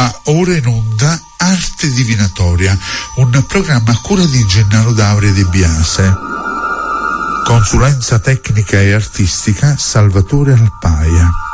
Va ora in onda Arte Divinatoria, un programma a cura di Gennaro D'Auria De Biase. Consulenza tecnica e artistica Salvatore Alpaia.